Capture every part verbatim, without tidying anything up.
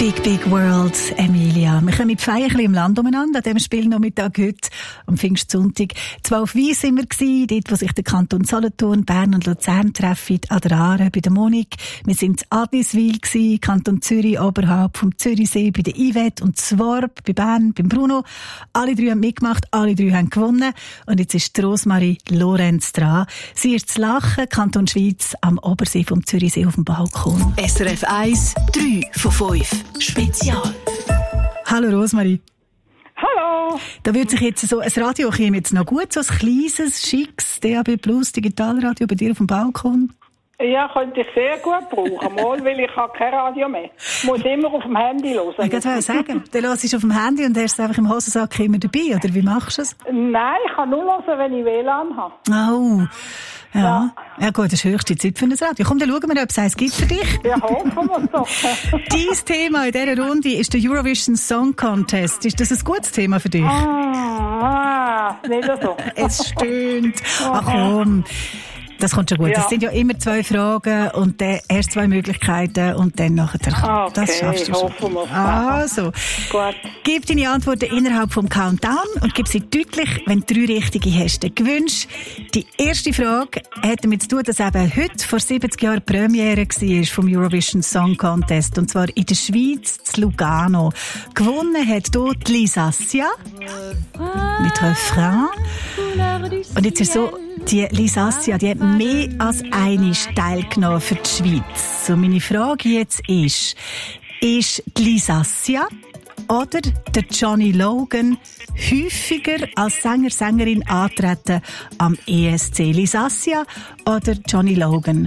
Big Big World, Emilia. Wir kommen mit Feiern im Land umeinander, an diesem Spielnachmittag heute, am Pfingstsonntag. Zwölf Wein sind wir gewesen, dort, wo sich der Kanton Solothurn, Bern und Luzern treffen, an der Aare, bei der Monik. Wir sind in Adliswil gewesen, Kanton Zürich, oberhalb vom Zürichsee, bei der Yvette und Zworb, bei Bern, beim Bruno. Alle drei haben mitgemacht, alle drei haben gewonnen. Und jetzt ist Rosmarie Lorenz dran. Sie ist zu lachen, Kanton Schweiz, am Obersee vom Zürichsee auf dem Balkon. S R F eins, drei von fünf. Spezial. Hallo Rosmarie. Hallo. Da würde sich jetzt so ein Radio käme jetzt noch gut, so ein kleines, schickes D A B Plus Digitalradio bei dir auf dem Balkon. Ja, könnte ich sehr gut brauchen, mal, weil ich habe kein Radio mehr. Ich muss immer auf dem Handy hören. Ich wollte sagen, du hörst es auf dem Handy und hast es einfach im Hosensack immer dabei, oder wie machst du es? Nein, ich kann nur hören, wenn ich W L A N habe. Oh, ja. Ja, ja gut, das ist höchste Zeit für ein Radio. Komm, dann schauen wir, ob es eins gibt für dich. Ja, hoffen wir es doch. Dein Thema in dieser Runde ist der Eurovision Song Contest. Ist das ein gutes Thema für dich? Ah, ah nicht so. Es stimmt. Ach komm. Das kommt schon gut. Es ja. sind ja immer zwei Fragen und dann erst zwei Möglichkeiten und dann nachher. Okay, das schaffst du schon. Also, gut. Gib deine Antworten innerhalb vom Countdown und gib sie deutlich, wenn du drei richtige hast. Den Gewünsch. Die erste Frage hat damit zu tun, dass eben heute vor siebzig Jahren Premiere war vom Eurovision Song Contest und zwar in der Schweiz, zu Lugano. Gewonnen hat dort Lisa Sia mit Refrain. Und jetzt ist so, die Lisa Sia, die hat mehr als einmal teilgenommen für die Schweiz. So, meine Frage jetzt ist, ist die Lisa Sia oder der Johnny Logan häufiger als Sänger, Sängerin antreten am E S C? Lisa Sia oder Johnny Logan?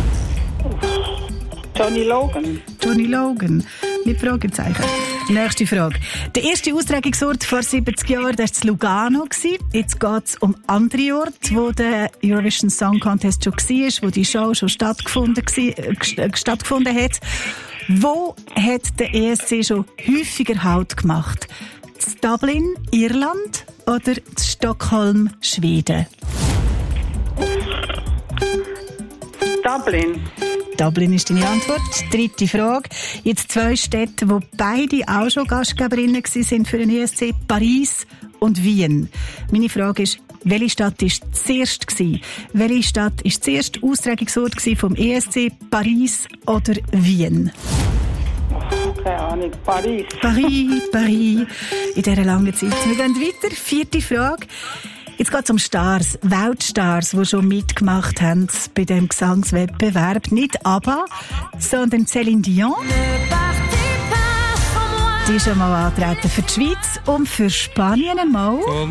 Johnny Logan. Johnny Logan. Mit Fragezeichen. Nächste Frage. Der erste Austragungsort vor siebzig Jahren, das war Lugano. Jetzt geht es um andere Orte, wo der Eurovision Song Contest schon war, wo die Show schon stattgefunden, äh, stattgefunden hat. Wo hat der E S C schon häufiger Halt gemacht? In Dublin, Irland oder in Stockholm, Schweden? Dublin. Dublin ist deine Antwort. Dritte Frage. Jetzt zwei Städte, wo beide auch schon Gastgeberinnen waren für den E S C, Paris und Wien. Meine Frage ist, welche Stadt war zuerst gewesen? Welche Stadt war zuerst Austragungsort vom E S C, Paris oder Wien? Keine Ahnung, Paris. Paris, Paris, in dieser langen Zeit. Wir gehen weiter. Vierte Frage. Jetzt geht es um Stars, Weltstars, die schon mitgemacht haben bei dem Gesangswettbewerb. Nicht ABBA, sondern Céline Dion. Die ist schon mal antreten für die Schweiz und für Spanien einmal.